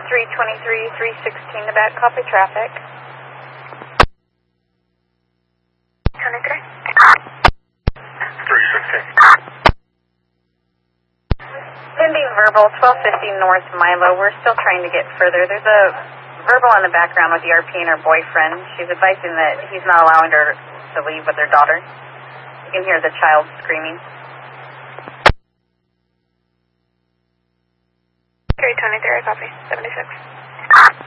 323, 316 to back, copy traffic. 23. 316. Pending verbal, 1250 North Milo. We're still trying to get further. There's a verbal in the background with the RP and her boyfriend. She's advising that he's not allowing her to leave with her daughter. You can hear the child screaming. 323, copy. 76.